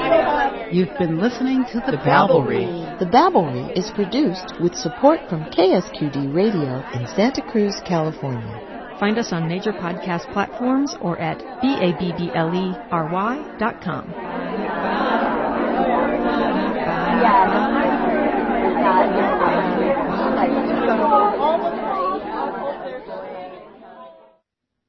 You've been listening to The Babblery. The Babblery is produced with support from KSQD Radio in Santa Cruz, California. Find us on major podcast platforms or at BABBLERY.com.